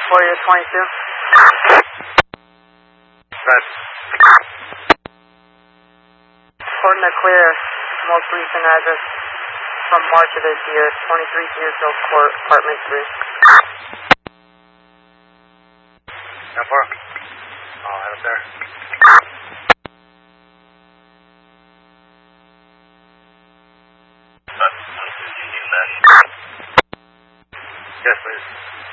Warrior 22. Right. Coordinate clear, most recent address from March of this year, 23 Deerfield Court, Apartment 3. How far? I'll head up there. Yes, please.